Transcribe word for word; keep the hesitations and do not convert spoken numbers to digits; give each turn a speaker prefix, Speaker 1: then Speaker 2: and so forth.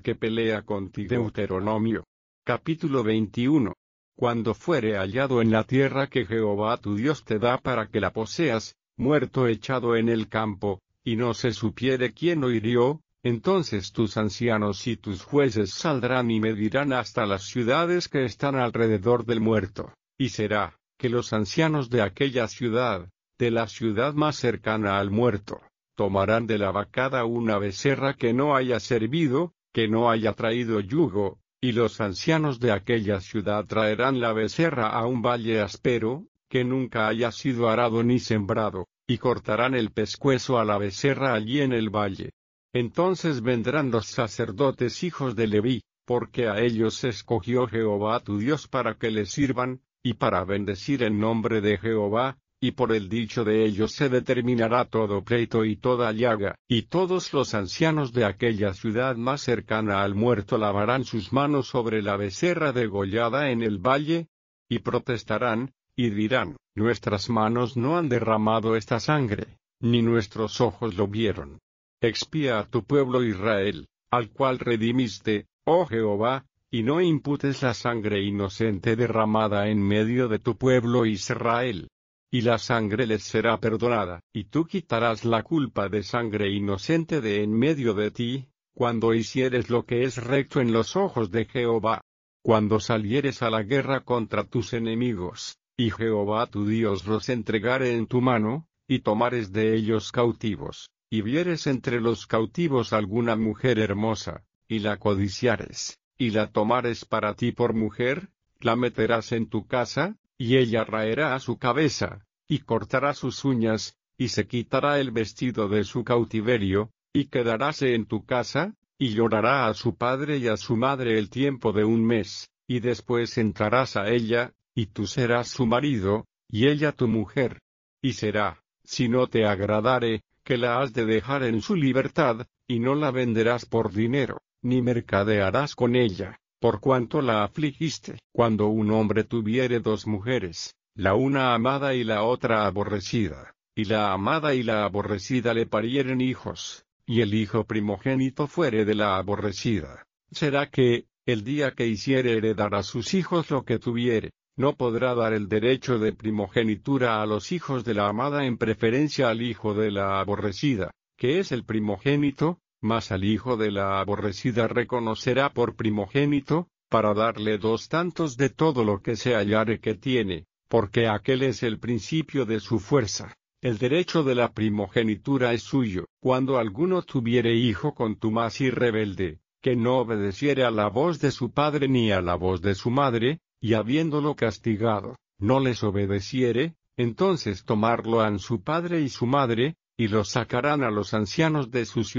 Speaker 1: que pelea contigo. Deuteronomio. Capítulo veintiuno. Cuando fuere hallado en la tierra que Jehová tu Dios te da para que la poseas, muerto echado en el campo, y no se supiere quién lo hirió, entonces tus ancianos y tus jueces saldrán y medirán hasta las ciudades que están alrededor del muerto, y será, que los ancianos de aquella ciudad, de la ciudad más cercana al muerto, tomarán de la vacada una becerra que no haya servido, que no haya traído yugo, y los ancianos de aquella ciudad traerán la becerra a un valle áspero, que nunca haya sido arado ni sembrado, y cortarán el pescuezo a la becerra allí en el valle. Entonces vendrán los sacerdotes hijos de Leví, porque a ellos escogió Jehová tu Dios para que le sirvan, y para bendecir el nombre de Jehová, y por el dicho de ellos se determinará todo pleito y toda llaga, y todos los ancianos de aquella ciudad más cercana al muerto lavarán sus manos sobre la becerra degollada en el valle, y protestarán, y dirán, nuestras manos no han derramado esta sangre, ni nuestros ojos lo vieron. Expía a tu pueblo Israel, al cual redimiste, oh Jehová, y no imputes la sangre inocente derramada en medio de tu pueblo Israel. Y la sangre les será perdonada, y tú quitarás la culpa de sangre inocente de en medio de ti, cuando hicieres lo que es recto en los ojos de Jehová. Cuando salieres a la guerra contra tus enemigos, y Jehová tu Dios los entregare en tu mano, y tomares de ellos cautivos, y vieres entre los cautivos alguna mujer hermosa, y la codiciares, y la tomares para ti por mujer, la meterás en tu casa, y ella raerá a su cabeza, y cortará sus uñas, y se quitará el vestido de su cautiverio, y quedaráse en tu casa, y llorará a su padre y a su madre el tiempo de un mes, y después entrarás a ella, y tú serás su marido, y ella tu mujer. Y será, si no te agradare, que la has de dejar en su libertad, y no la venderás por dinero, ni mercadearás con ella, por cuanto la afligiste. Cuando un hombre tuviere dos mujeres, la una amada y la otra aborrecida, y la amada y la aborrecida le parieren hijos, y el hijo primogénito fuere de la aborrecida, será que, el día que hiciere heredar a sus hijos lo que tuviere, no podrá dar el derecho de primogenitura a los hijos de la amada en preferencia al hijo de la aborrecida, que es el primogénito, mas al hijo de la aborrecida reconocerá por primogénito, para darle dos tantos de todo lo que se hallare que tiene, porque aquel es el principio de su fuerza. El derecho de la primogenitura es suyo. Cuando alguno tuviere hijo contumaz y rebelde, que no obedeciere a la voz de su padre ni a la voz de su madre, y habiéndolo castigado, no les obedeciere, entonces tomarlo han su padre y su madre, y lo sacarán a los ancianos de su ciudad.